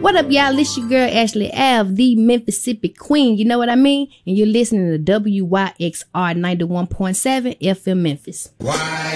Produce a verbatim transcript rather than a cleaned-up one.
What up, y'all? It's your girl, Ashley Ave, the Mississippi Queen. You know what I mean? And you're listening to W Y X R ninety-one point seven F M Memphis. Why?